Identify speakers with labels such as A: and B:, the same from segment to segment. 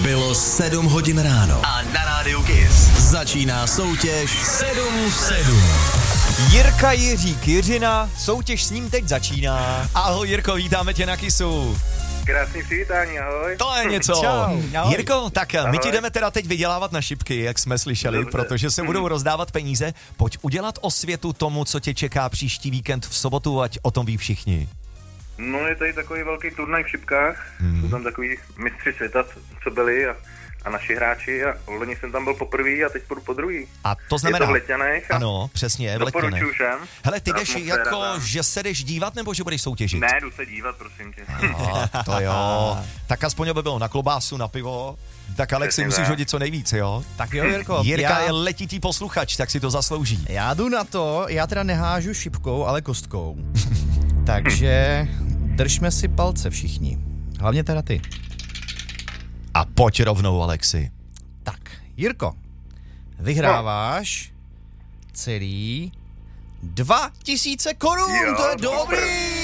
A: Bylo 7 hodin ráno a na rádiu KISS začíná soutěž 7 v 7.
B: Jirka Jiřík Jiřina, soutěž s ním teď začíná.
C: Ahoj Jirko, vítáme tě na KISSu.
D: Krásný přivítání, ahoj.
C: To je něco.
B: Čau.
C: Jirko, tak ahoj. My ti jdeme teda teď vydělávat na šipky, jak jsme slyšeli,
D: Dobře.
C: protože se budou rozdávat peníze. Pojď udělat osvětu tomu, co tě čeká příští víkend v sobotu, ať o tom ví všichni.
D: No je tady takový velký turnaj v šipkách, jsou tam takový mistři světa, co byli a naši hráči a loni jsem tam byl poprvé a teď půjdu po druhý.
C: A to znamená...
D: Je to v Letňanech.
C: Ano, přesně, v Letňanech.
D: Doporučuju všem.
C: Hele, ty jdeš
D: Atmosféra
C: jako,
D: tam.
C: že se jdeš dívat, nebo že budeš soutěžit?
D: Ne, jdu se dívat, prosím tě.
C: To jo. Tak aspoň by bylo na klobásu, na pivo. Tak Alex, si
D: Přesně
C: musíš
D: tak.
C: hodit co nejvíc, jo?
B: Tak jo, Jirko,
C: Jirka je letitý posluchač, tak si to zaslouží.
B: já jdu na to, já teda nehážu šipkou, ale kostkou. Takže držme si palce všichni. Hlavně teda ty.
C: A pojď rovnou, Alexi.
B: Tak, Jirko, vyhráváš celý 2000 korun,
D: Jo,
B: to je
D: super.
B: dobrý!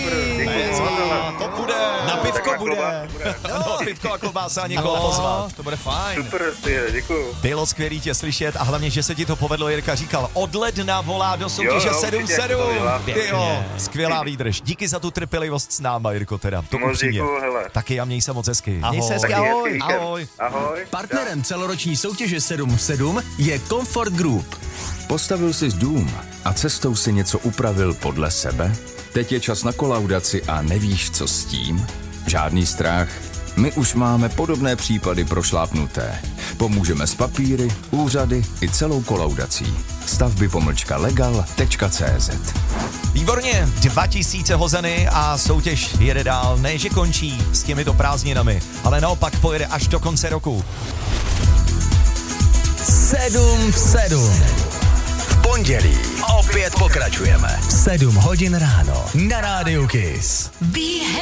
C: To bude. Na pivko bude. No, pivko a klobása někoho pozvat.
B: To bude fajn.
D: Super, děkuju.
C: Bylo skvělý tě slyšet a hlavně, že se ti to povedlo, Jirka říkal. Od ledna volá do soutěže
D: Jo,
C: 7-7.
D: určitě,
C: Ty jo, skvělá výdrž. Díky za tu trpělivost s náma, Jirko, teda. To
D: Moc
C: upřímně.
D: děkuju, hele.
C: Taky a měj se moc hezky.
B: Měj se hezky,
D: Taky
B: ahoj.
D: hezký víkend.
C: Ahoj.
D: Ahoj.
A: Partnerem celoroční soutěže 7 v 7 je Comfort Group.
E: Postavil jsi dům a cestou si něco upravil podle sebe? Teď je čas na kolaudaci a nevíš, co s tím? Žádný strach. My už máme podobné případy prošlápnuté. Pomůžeme s papíry, úřady i celou kolaudací. Stavby-legal.cz.
C: Výborně, 2000 hozeny a soutěž jede dál. Ne, že končí s těmito prázdninami, ale naopak pojede až do konce roku.
A: 7 v 7. V pondělí opět pokračujeme. 7 hodin ráno na rádiu KISS.